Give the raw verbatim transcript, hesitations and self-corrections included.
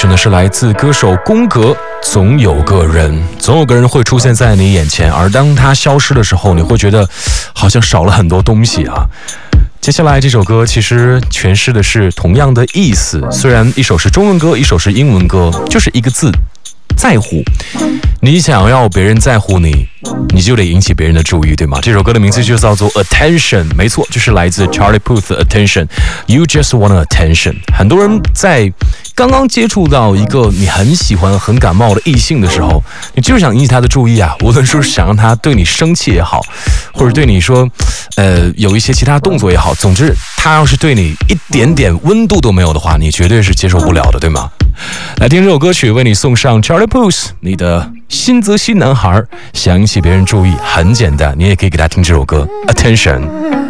曲呢是来自歌手宫格，总有个人，总有个人会出现在你眼前，而当他消失的时候，你会觉得好像少了很多东西啊。接下来这首歌其实诠释的是同样的意思，虽然一首是中文歌，一首是英文歌，就是一个字，在乎。你想要别人在乎你，你就得引起别人的注意，对吗？这首歌的名字就叫做 Attention， 没错，就是来自 Charlie Puth 的 Attention。 You just want attention。 很多人在刚刚接触到一个你很喜欢很感冒的异性的时候，你就是想引起他的注意啊，无论说是想让他对你生气也好，或者对你说呃有一些其他动作也好，总之他要是对你一点点温度都没有的话，你绝对是接受不了的，对吗？来听这首歌曲，为你送上 Charlie Puth 你的新泽西男孩。想引起别人注意很简单，你也可以给他听这首歌 Attention。